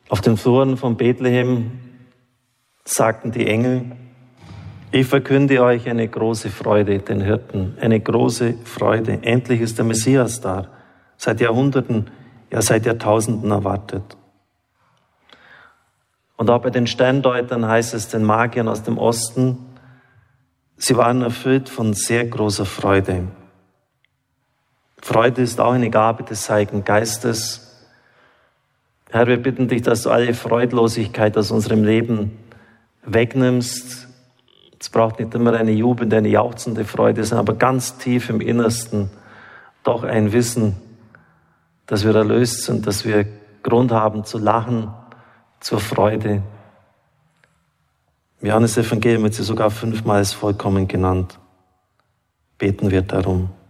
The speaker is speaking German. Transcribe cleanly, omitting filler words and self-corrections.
Auf den Fluren von Bethlehem sagten die Engel: Ich verkünde euch eine große Freude, den Hirten, eine große Freude. Endlich ist der Messias da, seit Jahrhunderten, ja seit Jahrtausenden erwartet. Und auch bei den Sterndeutern heißt es, den Magiern aus dem Osten, sie waren erfüllt von sehr großer Freude. Freude ist auch eine Gabe des Heiligen Geistes. Herr, wir bitten dich, dass du alle Freudlosigkeit aus unserem Leben wegnimmst. Es braucht nicht immer eine jubelnde, eine jauchzende Freude, sondern aber ganz tief im Innersten doch ein Wissen, dass wir erlöst sind, dass wir Grund haben zu lachen, zur Freude. Im Johannes-Evangelium wird sie sogar 5-mal als vollkommen genannt. Beten wir darum.